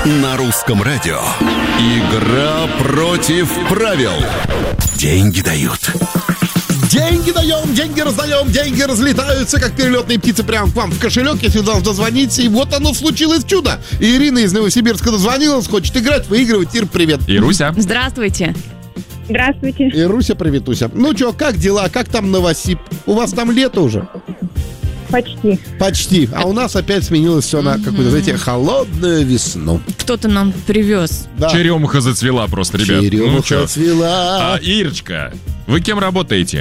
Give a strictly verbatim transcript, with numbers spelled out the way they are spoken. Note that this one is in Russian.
На русском радио. Игра против правил. Деньги дают. Деньги даем, деньги раздаем, деньги разлетаются, как перелетные птицы, прямо к вам в кошелек, если удалось дозвониться. И вот оно случилось чудо. И Ирина из Новосибирска дозвонилась, хочет играть, выигрывать. Ир, привет. Ируся. Здравствуйте. Здравствуйте. Ируся, приветуся. Ну что, как дела? Как там Новосиб? У вас там лето уже? Почти. Почти. А у нас опять сменилось все на какую-то, знаете, холодную весну. Кто-то нам привез. Да. Черемуха зацвела просто, ребят. Черемуха Ну чё? цвела. А, Ирочка, вы кем работаете?